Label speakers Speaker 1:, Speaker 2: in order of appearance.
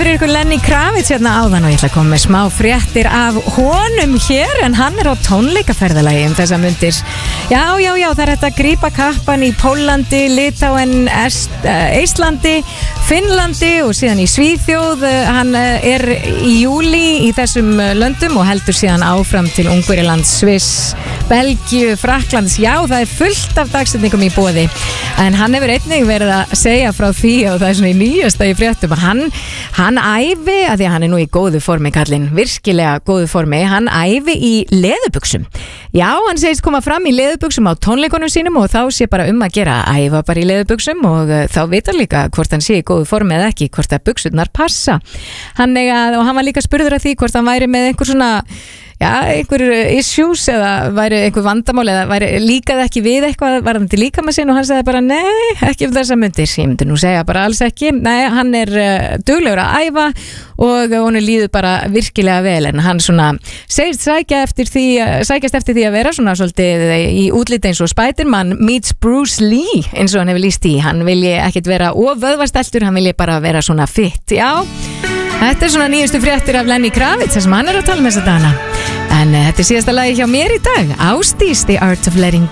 Speaker 1: fyrir ykkur Lenny Kravitz hérna áðan og ég ætla að koma með smá fréttir af honum hér en hann er á tónleikaferðalagi þessa mundir. Já, það er þetta að grípa kappan í Pólandi, Litáen, Íslandi, Finnlandi og síðan í Svíþjóð. Hann er í júlí í þessum löndum og heldur síðan áfram til Ungverjalands, Sviss, Belgíu, Frakklands. Já, það er fullt af dagsetningum í boði en hann hefur einnig verið að segja frá því og það er svona í nýjasta í fréttum að hann æfi, að því að hann er nú í góðu formi kallinn, virkilega góðu formi, hann æfi í leðurbuxum. Já, hann segist koma fram í leðurbuxum á tónleikunum sínum og þá sé bara að gera að æfa bara í leðurbuxum og þá veit hann líka hvort hann sé í góðu formi eða ekki, hvort að buxurnar passa. Og hann var líka spurður að því hvort hann væri með einhver svona einhver issues eða væri einhver vandamál eða líkaði ekki við eitthvað varðandi líkama sinn og hann sagði bara nei, ekki þessa mundir, ég myndi nú segja bara alls ekki, nei, hann er duglegur að æfa og hún líður bara virkilega vel en hann svona segist sækjast eftir því að vera svona svolítið í útliti eins og Spiderman meets Bruce Lee eins og hann hefur lýst í, hann vilji ekkit vera of vöðvasteltur, hann vilji bara vera svona fit, já. Þetta er svona nýjustu fréttir af Lenny Kravitz sem hann er að tala með þessa dana. En þetta er síðasta lagi hjá mér í dag, Ásdís, The Art of Letting